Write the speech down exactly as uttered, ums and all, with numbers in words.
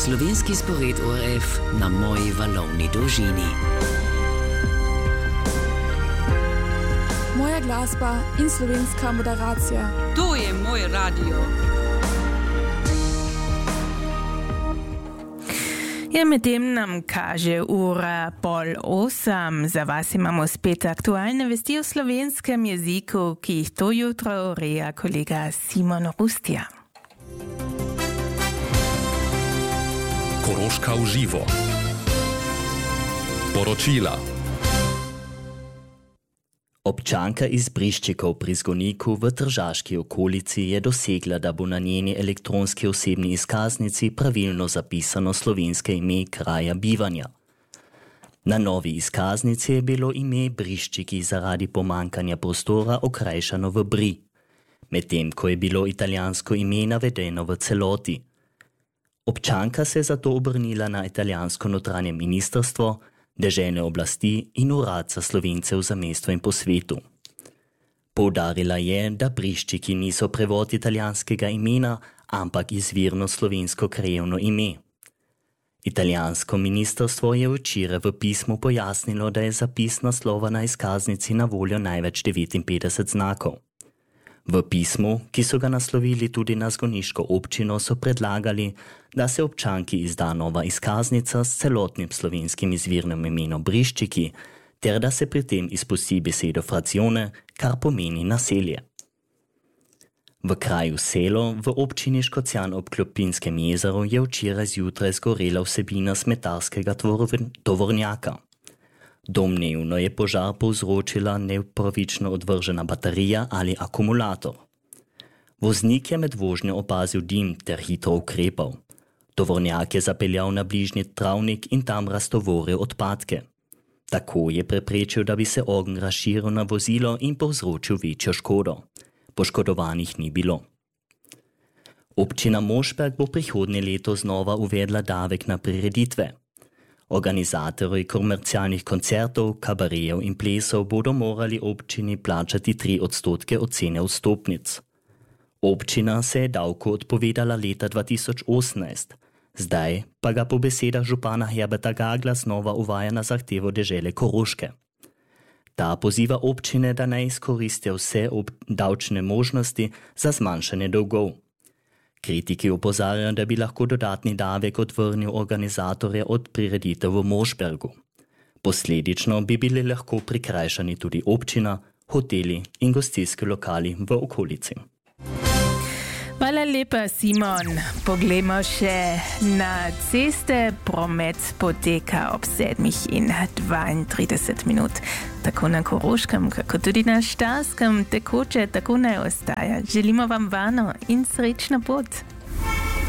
Slovenski spored O R F na moji valovni dolžini. Moja glasba in slovenska moderacija. To je moj radio. Ja, medtem nam kaže ura pol osem. Za vas imamo spet aktualne vesti o slovenskem jeziku, ki jih to jutro ureja kolega Simon Rustja. Koroška v živo. Poročila. Občanka iz Briščikov pri Zgoniku v tržaški okolici je dosegla, da bo na njeni elektronski osebni izkaznici pravilno zapisano slovenske ime kraja bivanja. Na novi izkaznici je bilo ime Briščiki zaradi pomankanja prostora okrajšano v Bri, medtem ko je bilo italijansko ime navedeno v celoti. Občanka se je zato obrnila na italijansko notranje ministrstvo, deželne oblasti in urad za Slovence v zamejstvu in po svetu. Poudarila je, da Briščiki niso prevod italijanskega imena, ampak izvirno slovensko krajevno ime. Italijansko ministrstvo je včeraj v pismu pojasnilo, da je zapis naslova na izkaznici na voljo največ devetinpetdeset znakov. V pismu, ki so ga naslovili tudi na zgoniško občino, so predlagali, da se občanki izda nova izkaznica s celotnim slovenskim izvirnim imenom Briščiki, ter da se pri tem izpusti besedo frazione, kar pomeni naselje. V kraju Selo v občini Škocjan ob Klopinskem jezeru je včeraj zjutraj zgorela vsebina smetarskega tovornjaka. Domnevno je požar povzročila nepravično odvržena baterija ali akumulator. Voznik je med vožnjo opazil dim ter hitro ukrepal. Tovornjak je zapeljal na bližnji travnik in tam raztovoril odpadke. Tako je preprečil, da bi se ogenj razširil na vozilo in povzročil večjo škodo. Poškodovanih ni bilo. Občina Mošperk bo prihodnje leto znova uvedla davek na prireditve. Organizatorji komercialnih koncertov, kabarejev in plesov bodo morali občini plačati tri odstotke od cene vstopnic. Občina se je davku odpovedala leta dva tisoč osemnajst, zdaj pa ga po besedah župana Herberta Gagla znova uvaja na zahtevo dežele Koroške. Ta poziva občine, da naj izkoristijo vse davčne možnosti za zmanjšanje dolgov. Kritiki opozarjajo, da bi lahko dodatni davek odvrnil organizatorje od prireditev v Mošpergu. Posledično bi bili lahko prikrajšani tudi občina, hoteli in gostinski lokali v okolici. Hvala lepa, Simon. Poglejmo še na ceste. Promet poteka ob sedmih in dvaintrideset minut. Tako na Koroškem, kako tudi na Štajerskem, tekoče tako naj ostaja. Želimo vam varno in srečno pot.